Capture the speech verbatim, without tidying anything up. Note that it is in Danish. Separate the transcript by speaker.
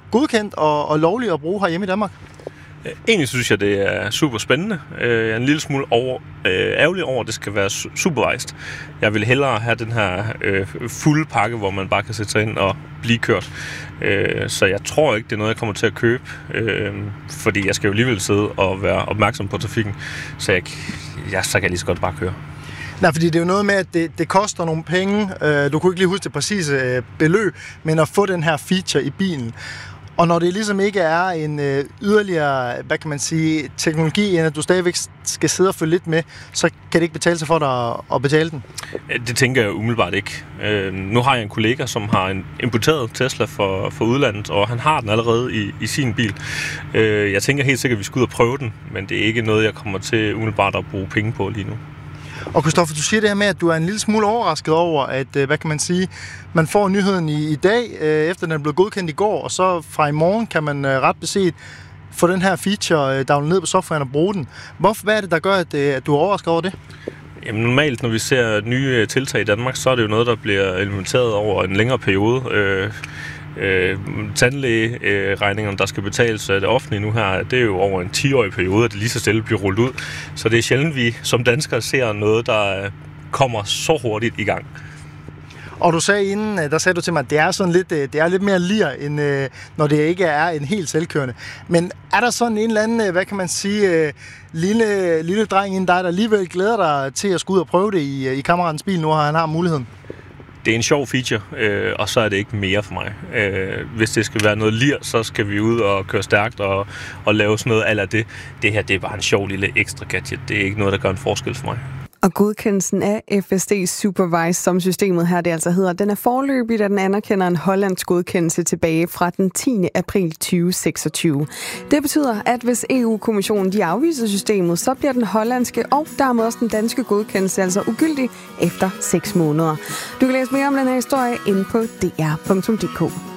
Speaker 1: godkendt og, og lovligt at bruge herhjemme i Danmark?
Speaker 2: Egentlig synes jeg, det er super spændende. Jeg er en lille smule over, øh, ærgerlig over, at det skal være supervejst. Jeg vil hellere have den her øh, fulde pakke, hvor man bare kan sætte sig ind og blive kørt. Øh, så jeg tror ikke, det er noget, jeg kommer til at købe, øh, fordi jeg skal jo alligevel sidde og være opmærksom på trafikken, så, jeg, jeg, så kan jeg lige så godt bare køre.
Speaker 1: Nej, fordi det er jo noget med, at det, det koster nogle penge. Du kunne ikke lige huske det præcise beløb, men at få den her feature i bilen. Og når det ligesom ikke er en øh, yderligere, hvad kan man sige, teknologi, end at du stadigvæk skal sidde og følge lidt med, så kan det ikke betale sig for dig at betale den?
Speaker 2: Det tænker jeg umiddelbart ikke. Øh, nu har jeg en kollega, som har en importeret Tesla for, for udlandet, og han har den allerede i, i sin bil. Øh, jeg tænker helt sikkert, at vi skal ud og prøve den, men det er ikke noget, jeg kommer til umiddelbart at bruge penge på lige nu.
Speaker 1: Og Christoffer, du siger det her med, at du er en lille smule overrasket over, at, hvad kan man sige, man får nyheden i, i dag, øh, efter den er blevet godkendt i går, og så fra i morgen kan man øh, ret beset få den her feature øh, downloadet ned på softwaren og bruge den. Hvorfor, hvad er det, der gør, at, øh, at du er overrasket over det?
Speaker 2: Jamen normalt, når vi ser nye tiltag i Danmark, så er det jo noget, der bliver implementeret over en længere periode. Øh, Øh, tandlægeregningerne, der skal betales af det offentlige nu her, det er jo over en ti-årig periode, at det lige så stille bliver rullet ud. Så det er sjældent, vi som danskere ser noget, der kommer så hurtigt i gang.
Speaker 1: Og du sagde inden, der sagde du til mig, at det er sådan lidt, det er lidt mere lir, end når det ikke er en helt selvkørende. Men er der sådan en eller anden, hvad kan man sige, lille, lille dreng inden dig, der alligevel glæder dig til at skulle ud og prøve det i, i kammeratens bil, nu han har muligheden?
Speaker 2: Det er en sjov feature, øh, og så er det ikke mere for mig. Øh, hvis det skal være noget lir, så skal vi ud og køre stærkt og, og lave sådan noget ala det. Det her, det er bare en sjov lille ekstra gadget. Det er ikke noget, der gør en forskel for mig.
Speaker 3: Og godkendelsen af F S D Supervise, som systemet her det altså hedder, den er foreløbig, da den anerkender en hollandsk godkendelse tilbage fra den tiende april tyve seksogtyve. Det betyder, at hvis E U-kommissionen de afviser systemet, så bliver den hollandske og dermed også den danske godkendelse altså ugyldig efter seks måneder. Du kan læse mere om den her historie inde på d r punktum d k.